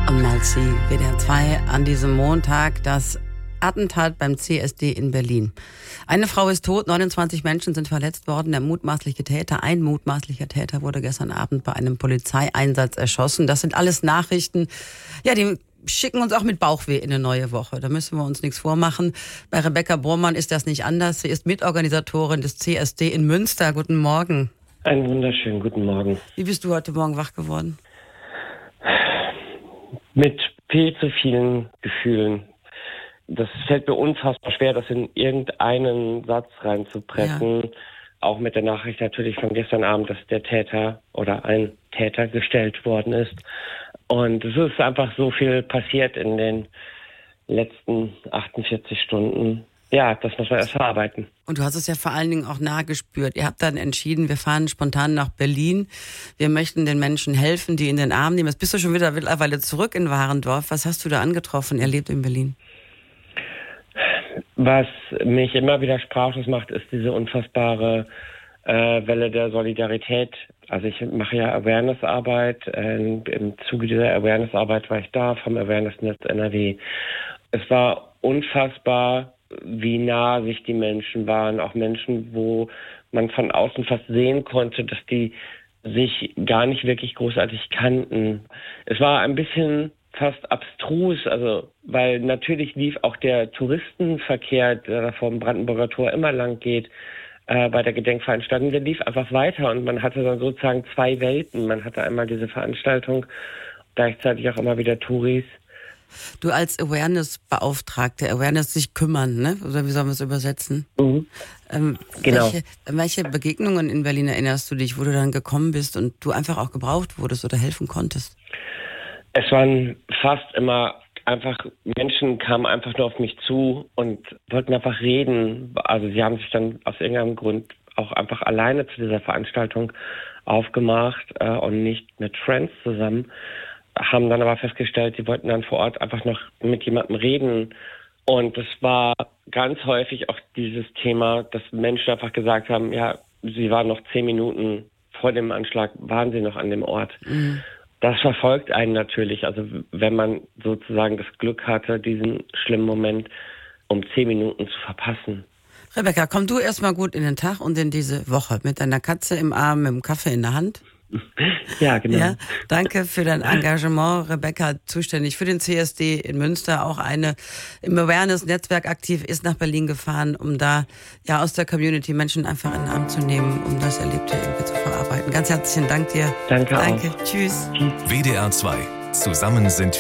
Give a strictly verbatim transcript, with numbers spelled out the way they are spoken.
Und Malzi, W D R zwei an diesem Montag, das Attentat beim C S D in Berlin. Eine Frau ist tot, neunundzwanzig Menschen sind verletzt worden. Der mutmaßliche Täter, ein mutmaßlicher Täter, wurde gestern Abend bei einem Polizeieinsatz erschossen. Das sind alles Nachrichten, ja, die schicken uns auch mit Bauchweh in eine neue Woche. Da müssen wir uns nichts vormachen. Bei Rebecca Bormann ist das nicht anders. Sie ist Mitorganisatorin des C S D in Münster. Guten Morgen. Einen wunderschönen guten Morgen. Wie bist du heute Morgen wach geworden? Mit viel zu vielen Gefühlen. Das fällt mir unfassbar schwer, das in irgendeinen Satz reinzupressen. Ja. Auch mit der Nachricht natürlich von gestern Abend, dass der Täter oder ein Täter gestellt worden ist. Und es ist einfach so viel passiert in den letzten achtundvierzig Stunden. Ja, das muss man erst verarbeiten. Und du hast es ja vor allen Dingen auch nah gespürt. Ihr habt dann entschieden, wir fahren spontan nach Berlin. Wir möchten den Menschen helfen, die in den Arm nehmen. Jetzt bist du schon wieder mittlerweile zurück in Warendorf. Was hast du da angetroffen, erlebt in Berlin? Was mich immer wieder sprachlos macht, ist diese unfassbare äh, Welle der Solidarität. Also ich mache ja Awareness-Arbeit. Äh, Im Zuge dieser Awareness-Arbeit war ich da vom Awareness-Netz N R W. Es war unfassbar, wie nah sich die Menschen waren. Auch Menschen, wo man von außen fast sehen konnte, dass die sich gar nicht wirklich großartig kannten. Es war ein bisschen fast abstrus, also weil natürlich lief auch der Touristenverkehr, der da vom Brandenburger Tor immer lang geht, äh, bei der Gedenkveranstaltung, der lief einfach weiter und man hatte dann sozusagen zwei Welten. Man hatte einmal diese Veranstaltung, gleichzeitig auch immer wieder Touris. Du als Awareness-Beauftragte, Awareness sich kümmern, ne? Oder wie sollen wir es übersetzen? Mhm. Ähm, genau. Welche, welche Begegnungen in Berlin erinnerst du dich, wo du dann gekommen bist und du einfach auch gebraucht wurdest oder helfen konntest? Es waren fast immer einfach, Menschen kamen einfach nur auf mich zu und wollten einfach reden. Also sie haben sich dann aus irgendeinem Grund auch einfach alleine zu dieser Veranstaltung aufgemacht äh, und nicht mit Friends zusammen. Haben dann aber festgestellt, sie wollten dann vor Ort einfach noch mit jemandem reden. Und es war ganz häufig auch dieses Thema, dass Menschen einfach gesagt haben, ja, sie waren noch zehn Minuten vor dem Anschlag, waren sie noch an dem Ort. Mhm. Das verfolgt einen natürlich. Also wenn man sozusagen das Glück hatte, diesen schlimmen Moment um zehn Minuten zu verpassen. Rebecca, komm du erstmal gut in den Tag und in diese Woche mit deiner Katze im Arm, mit dem Kaffee in der Hand. Ja, genau. Ja, danke für dein Engagement, Rebecca, zuständig für den C S D in Münster, auch eine im Awareness-Netzwerk aktiv, ist nach Berlin gefahren, um da ja aus der Community Menschen einfach in den Arm zu nehmen, um das Erlebte irgendwie zu verarbeiten. Ganz herzlichen Dank dir. Danke, danke. auch. Tschüss. W D R zwei. Zusammen sind